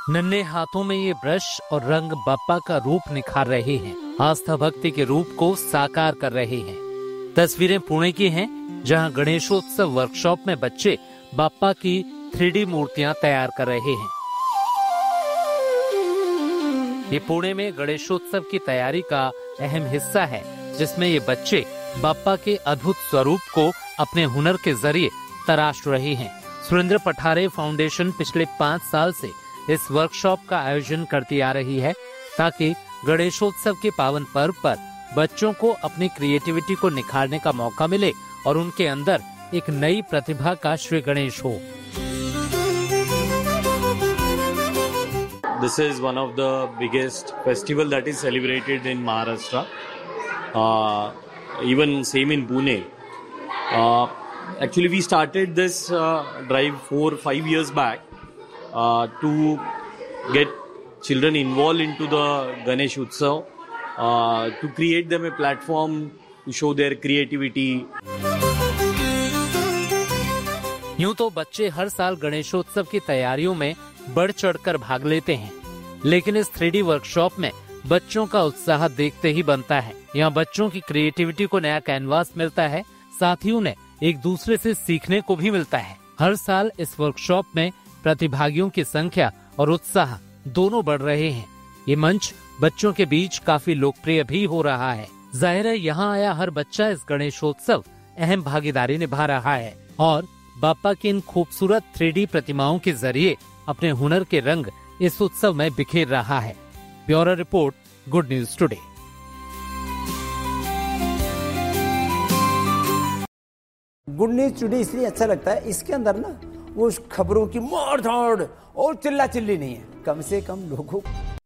नन्हे हाथों में ये ब्रश और रंग बाप्पा का रूप निखार रहे हैं, आस्था भक्ति के रूप को साकार कर रहे हैं। तस्वीरें पुणे की हैं, जहां गणेशोत्सव वर्कशॉप में बच्चे बाप्पा की 3D मूर्तियां तैयार कर रहे हैं। ये पुणे में गणेशोत्सव की तैयारी का अहम हिस्सा है, जिसमें ये बच्चे बाप्पा के अद्भुत स्वरूप को अपने हुनर के जरिए तराश रहे हैं। सुरेंद्र पठारे फाउंडेशन पिछले 5 साल से इस वर्कशॉप का आयोजन करती आ रही है, ताकि गणेशोत्सव के पावन पर्व पर बच्चों को अपनी क्रिएटिविटी को निखारने का मौका मिले और उनके अंदर एक नई प्रतिभा का श्री गणेश हो। This is one of the biggest festival that is celebrated in Maharashtra. Even same in Pune. Actually, we started this drive 4-5 years back to get children involved into the Ganesh Utsav, to create them a platform to show their creativity. यूं तो बच्चे हर साल गणेशोत्सव की तैयारियों में बढ़ चढ़कर भाग लेते हैं, लेकिन इस 3D वर्कशॉप में बच्चों का उत्साह देखते ही बनता है। यहाँ बच्चों की क्रिएटिविटी को नया कैनवास मिलता है, साथ ही उन्हें एक दूसरे से सीखने को भी मिलता है। हर साल इस वर्कशॉप में प्रतिभागियों की संख्या और उत्साह दोनों बढ़ रहे हैं। ये मंच बच्चों के बीच काफी लोकप्रिय भी हो रहा है। जाहिर है, यहाँ आया हर बच्चा इस गणेशोत्सव अहम भागीदारी निभा रहा है और बाप्पा की इन खूबसूरत 3D प्रतिमाओं के जरिए अपने हुनर के रंग इस उत्सव में बिखेर रहा है। Bureau report, good news today. Good news today इसलिए अच्छा लगता है, इसके अंदर ना वो खबरों की मार धाड़ और चिल्ला चिल्ली नहीं है। कम से कम लोगों